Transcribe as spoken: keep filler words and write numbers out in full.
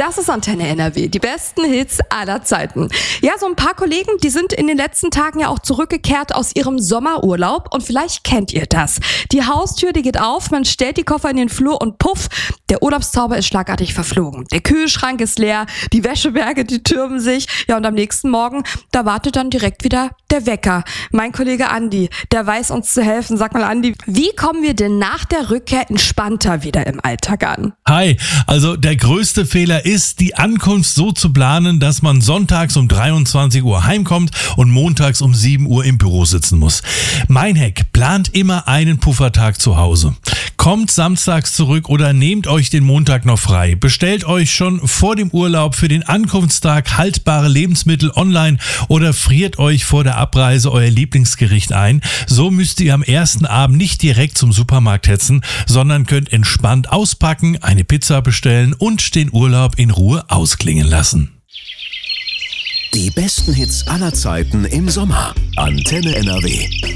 Das ist Antenne N R W, die besten Hits aller Zeiten. Ja, so ein paar Kollegen, die sind in den letzten Tagen ja auch zurückgekehrt aus ihrem Sommerurlaub und vielleicht kennt ihr das. Die Haustür, die geht auf, man stellt die Koffer in den Flur und puff, der Urlaubszauber ist schlagartig verflogen. Der Kühlschrank ist leer, die Wäscheberge, die türmen sich. Ja, und am nächsten Morgen, da wartet dann direkt wieder der Wecker. Mein Kollege Andi, der weiß uns zu helfen. Sag mal, Andi, wie kommen wir denn nach der Rückkehr entspannter wieder im Alltag an? Hi, also der größte Fehler ist, die Ankunft so zu planen, dass man sonntags um dreiundzwanzig Uhr heimkommt und montags um sieben Uhr im Büro sitzen muss. Mein Hack: plant immer einen Puffertag zu Hause. Kommt samstags zurück oder nehmt euch den Montag noch frei. Bestellt euch schon vor dem Urlaub für den Ankunftstag haltbare Lebensmittel online oder friert euch vor der Abreise euer Lieblingsgericht ein. So müsst ihr am ersten Abend nicht direkt zum Supermarkt hetzen, sondern könnt entspannt auspacken, eine Pizza bestellen und den Urlaub in Ruhe ausklingen lassen. Die besten Hits aller Zeiten im Sommer. Antenne N R W.